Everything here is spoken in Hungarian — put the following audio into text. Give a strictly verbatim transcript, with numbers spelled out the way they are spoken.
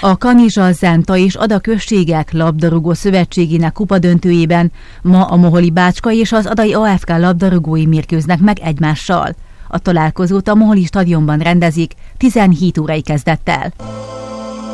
A Kanizsa, Zenta és Ada községek labdarúgó szövetségének kupadöntőjében ma a Moholi Bácska és az Adai á ef ká labdarúgói mérkőznek meg egymással. A találkozót a Moholi stadionban rendezik tizenhét órai kezdettel.